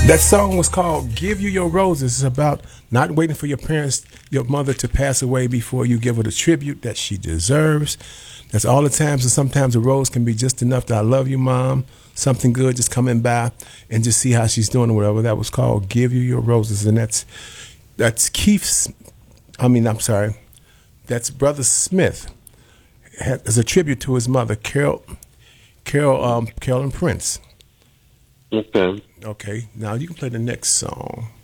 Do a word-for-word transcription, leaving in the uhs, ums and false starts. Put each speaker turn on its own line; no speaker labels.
That song was called "Give You Your Roses." It's about not waiting for your parents, your mother, to pass away before you give her the tribute that she deserves. That's all the times, and sometimes a rose can be just enough that I love you, mom. Something good just coming by and just see how she's doing or whatever. That was called "Give You Your Roses," and that's that's Keith's. I mean, I'm sorry. That's Brother Smith as a tribute to his mother, Carol, Carol, um, Carolyn Prince.
Okay.
Okay, now you can play the next song.